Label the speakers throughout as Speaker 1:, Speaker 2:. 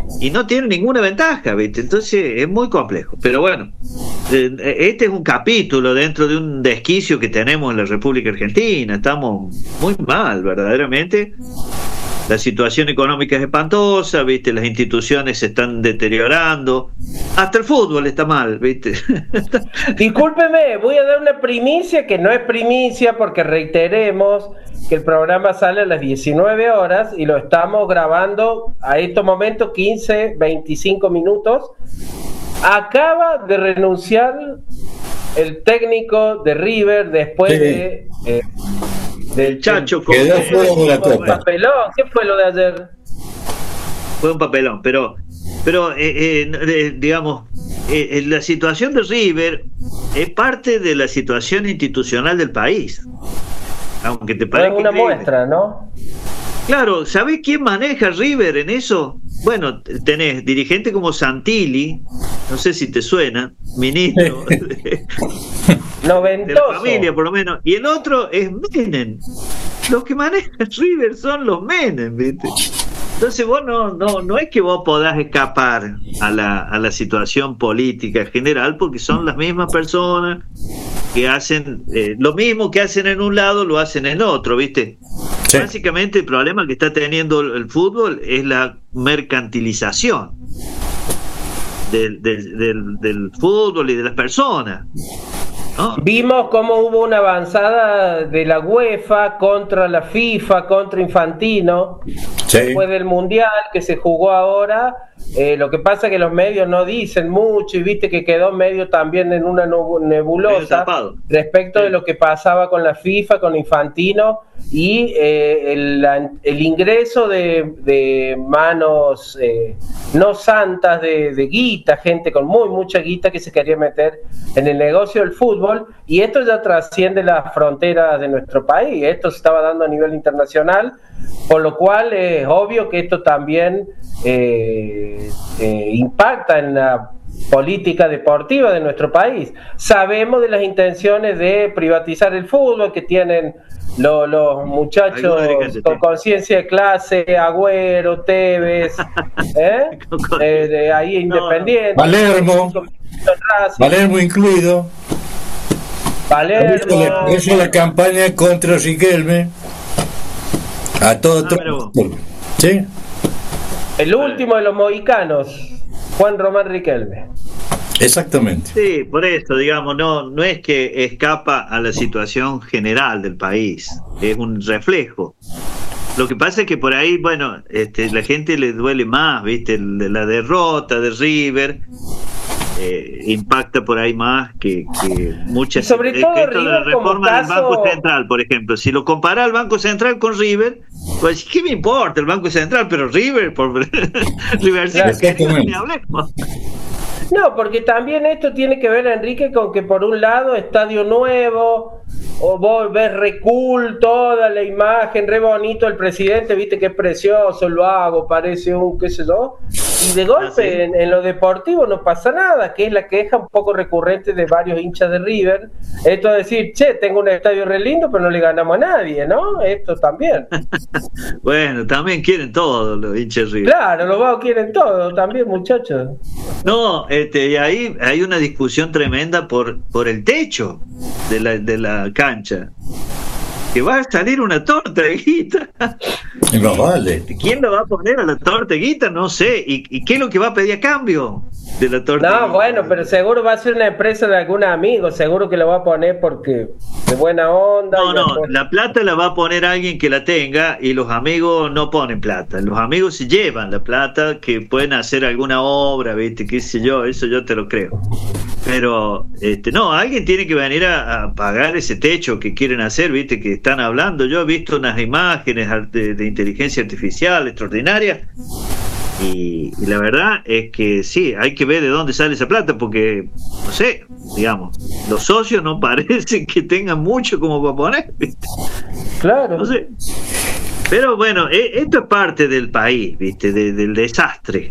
Speaker 1: y no tiene ninguna ventaja, ¿viste? Entonces es muy complejo. Pero bueno, este es un capítulo dentro de un desquicio que tenemos en la República Argentina. Estamos muy mal, verdaderamente. La situación económica es espantosa, ¿viste? Las instituciones se están deteriorando. Hasta el fútbol está mal, ¿viste?
Speaker 2: Discúlpeme, voy a dar una primicia que no es primicia porque reiteremos que el programa sale a las 19 horas y lo estamos grabando a estos momentos 15, 25 minutos. Acaba de renunciar el técnico de River después de...
Speaker 1: del Chacho
Speaker 3: quedó fuera de la Copa.
Speaker 2: Papelón. ¿Qué fue lo de ayer?
Speaker 1: Fue un papelón, pero digamos, la situación de River es parte de la situación institucional del país, aunque te parezca
Speaker 2: es una
Speaker 1: increíble.
Speaker 2: Muestra, ¿no?
Speaker 1: Claro, ¿sabés quién maneja River en eso? Bueno, tenés dirigente como Santilli, no sé si te suena, ministro
Speaker 2: Noventoso.
Speaker 1: de la familia por lo menos, y el otro es Menem. Los que manejan River son los Menem, ¿viste? Entonces vos no es que vos podás escapar a la situación política general, porque son las mismas personas que hacen lo mismo que hacen en un lado, lo hacen en otro, ¿viste? Sí. Básicamente el problema que está teniendo el fútbol es la mercantilización del fútbol y de las personas, ¿no?
Speaker 2: Vimos cómo hubo una avanzada de la UEFA contra la FIFA, contra Infantino, sí, después del Mundial que se jugó ahora. Lo que pasa es que los medios no dicen mucho y viste que quedó medio también en una nebulosa respecto de lo que pasaba con la FIFA, con Infantino y el ingreso de manos no santas de guita, gente con mucha guita que se quería meter en el negocio del fútbol, y esto ya trasciende las fronteras de nuestro país. Esto se estaba dando a nivel internacional, por lo cual es obvio que esto también impacta en la política deportiva de nuestro país. Sabemos de las intenciones de privatizar el fútbol que tienen los muchachos con conciencia de clase, Agüero, Tevez, de ahí Independiente,
Speaker 3: Palermo incluido.
Speaker 2: Palermo.
Speaker 3: Eso es la campaña contra Riquelme a todo. ¿Sí?
Speaker 2: El último de los mohicanos, Juan Román Riquelme.
Speaker 3: Exactamente.
Speaker 1: Sí, por eso, digamos, no es que escapa a la situación general del país, es un reflejo. Lo que pasa es que por ahí, bueno, la gente le duele más, ¿viste? La derrota de River impacta por ahí más que muchas.
Speaker 2: Y sobre todo
Speaker 1: esto de la reforma del Banco Central, por ejemplo, si lo compara el Banco Central con River, pues ¿qué me importa el Banco Central? Pero River, por River, ni hablemos.
Speaker 2: No, porque también esto tiene que ver, Enrique, con que por un lado estadio nuevo, o vos ves re cool toda la imagen, re bonito el presidente, viste que es precioso, lo hago, parece un qué sé yo, y de golpe en lo deportivo no pasa nada, que es la queja un poco recurrente de varios hinchas de River, esto de decir, che, tengo un estadio re lindo, pero no le ganamos a nadie, ¿no? Esto también.
Speaker 1: Bueno, también quieren todos los hinchas de River.
Speaker 2: Claro, los vagos quieren todo también, muchachos.
Speaker 1: No, y ahí hay una discusión tremenda por el techo de la cancha, que va a salir una torteguita.
Speaker 3: No vale.
Speaker 1: ¿Quién lo va a poner a la torteguita? No sé. ¿Y qué es lo que va a pedir a cambio de la torteguita?
Speaker 2: No, bueno, pero seguro va a ser una empresa de algún amigo, seguro que lo va a poner porque de buena onda.
Speaker 1: No, la plata la va a poner alguien que la tenga, y los amigos no ponen plata. Los amigos se llevan la plata, que pueden hacer alguna obra, ¿viste? Qué sé yo, eso yo te lo creo. Pero, no, alguien tiene que venir a pagar ese techo que quieren hacer, ¿viste? Que están hablando. Yo he visto unas imágenes de inteligencia artificial extraordinarias, y la verdad es que sí, hay que ver de dónde sale esa plata, porque, no sé, digamos, los socios no parecen que tengan mucho como para poner, ¿viste?
Speaker 2: Claro.
Speaker 1: No sé. Pero bueno, esto es parte del país, ¿viste? Del desastre.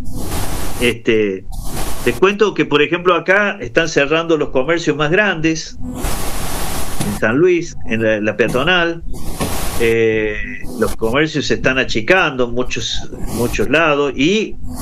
Speaker 1: Les cuento que, por ejemplo, acá están cerrando los comercios más grandes en San Luis, en la peatonal. Los comercios se están achicando en muchos lados, y